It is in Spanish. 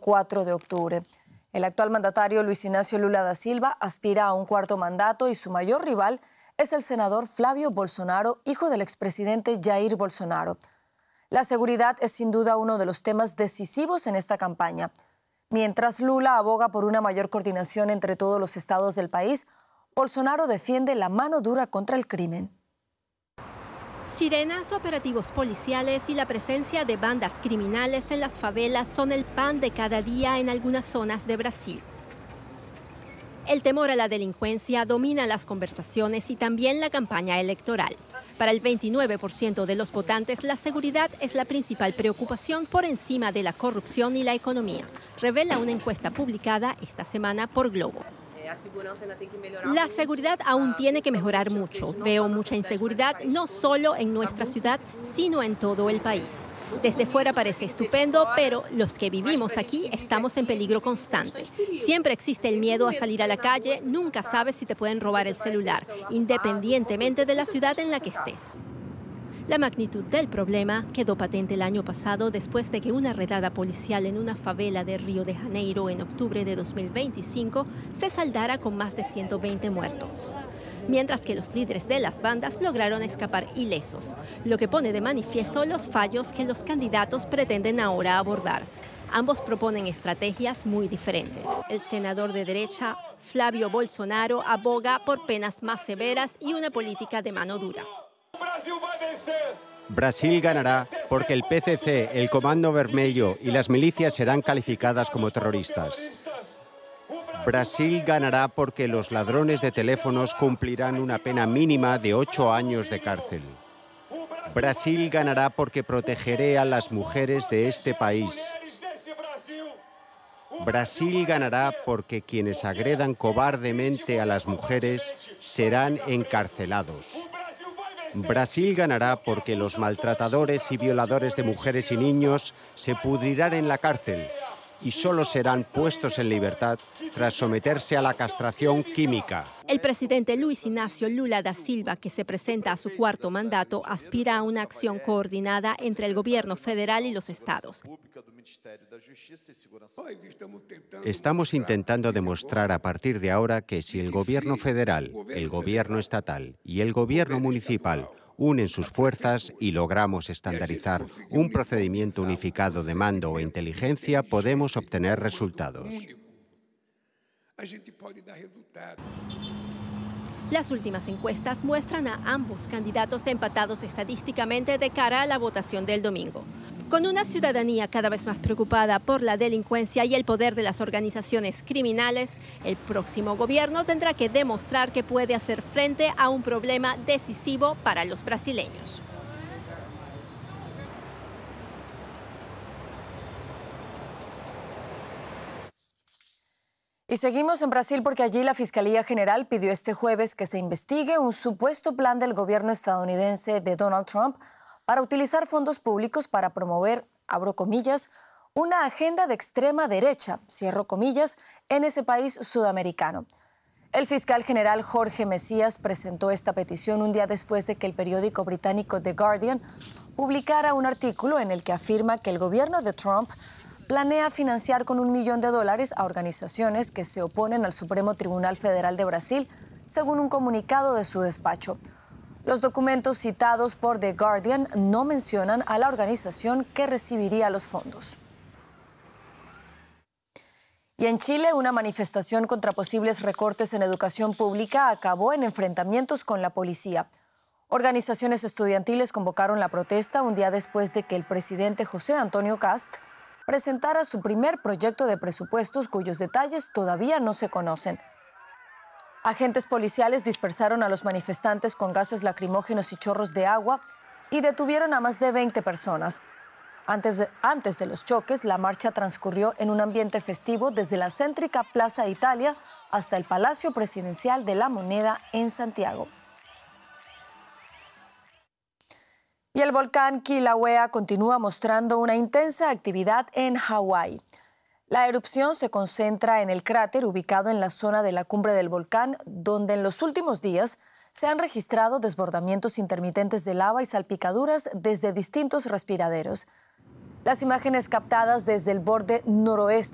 4 de octubre. El actual mandatario Luis Inácio Lula da Silva aspira a un cuarto mandato y su mayor rival es el senador Flávio Bolsonaro, hijo del expresidente Jair Bolsonaro. La seguridad es sin duda uno de los temas decisivos en esta campaña. Mientras Lula aboga por una mayor coordinación entre todos los estados del país, Bolsonaro defiende la mano dura contra el crimen. Sirenas, operativos policiales y la presencia de bandas criminales en las favelas son el pan de cada día en algunas zonas de Brasil. El temor a la delincuencia domina las conversaciones y también la campaña electoral. Para el 29% de los votantes, la seguridad es la principal preocupación por encima de la corrupción y la economía, revela una encuesta publicada esta semana por Globo. La seguridad aún tiene que mejorar mucho. Veo mucha inseguridad no solo en nuestra ciudad, sino en todo el país. Desde fuera parece estupendo, pero los que vivimos aquí estamos en peligro constante. Siempre existe el miedo a salir a la calle, nunca sabes si te pueden robar el celular, independientemente de la ciudad en la que estés. La magnitud del problema quedó patente el año pasado después de que una redada policial en una favela de Río de Janeiro en octubre de 2025 se saldara con más de 120 muertos. Mientras que los líderes de las bandas lograron escapar ilesos, lo que pone de manifiesto los fallos que los candidatos pretenden ahora abordar. Ambos proponen estrategias muy diferentes. El senador de derecha, Flávio Bolsonaro, aboga por penas más severas y una política de mano dura. Brasil ganará porque el PCC, el Comando Vermelho y las milicias serán calificadas como terroristas. Brasil ganará porque los ladrones de teléfonos cumplirán una pena mínima de 8 años de cárcel. Brasil ganará porque protegeré a las mujeres de este país. Brasil ganará porque quienes agredan cobardemente a las mujeres serán encarcelados. Brasil ganará porque los maltratadores y violadores de mujeres y niños se pudrirán en la cárcel y solo serán puestos en libertad tras someterse a la castración química. El presidente Luis Inácio Lula da Silva, que se presenta a su cuarto mandato, aspira a una acción coordinada entre el gobierno federal y los estados. Estamos intentando demostrar a partir de ahora que si el gobierno federal, el gobierno estatal y el gobierno municipal unen sus fuerzas y logramos estandarizar un procedimiento unificado de mando o inteligencia, podemos obtener resultados. Las últimas encuestas muestran a ambos candidatos empatados estadísticamente de cara a la votación del domingo. Con una ciudadanía cada vez más preocupada por la delincuencia y el poder de las organizaciones criminales, el próximo gobierno tendrá que demostrar que puede hacer frente a un problema decisivo para los brasileños. Y seguimos en Brasil porque allí la Fiscalía General pidió este jueves que se investigue un supuesto plan del gobierno estadounidense de Donald Trump para utilizar fondos públicos para promover, abro comillas, una agenda de extrema derecha, cierro comillas, en ese país sudamericano. El fiscal general Jorge Mesías presentó esta petición un día después de que el periódico británico The Guardian publicara un artículo en el que afirma que el gobierno de Trump planea financiar con $1 millón a organizaciones que se oponen al Supremo Tribunal Federal de Brasil, según un comunicado de su despacho. Los documentos citados por The Guardian no mencionan a la organización que recibiría los fondos. Y en Chile, una manifestación contra posibles recortes en educación pública acabó en enfrentamientos con la policía. Organizaciones estudiantiles convocaron la protesta un día después de que el presidente José Antonio Kast presentara su primer proyecto de presupuestos cuyos detalles todavía no se conocen. Agentes policiales dispersaron a los manifestantes con gases lacrimógenos y chorros de agua y detuvieron a más de 20 personas. Antes de los choques, la marcha transcurrió en un ambiente festivo desde la céntrica Plaza Italia hasta el Palacio Presidencial de la Moneda en Santiago. Y el volcán Kilauea continúa mostrando una intensa actividad en Hawái. La erupción se concentra en el cráter ubicado en la zona de la cumbre del volcán, donde en los últimos días se han registrado desbordamientos intermitentes de lava y salpicaduras desde distintos respiraderos. Las imágenes captadas desde el borde noroeste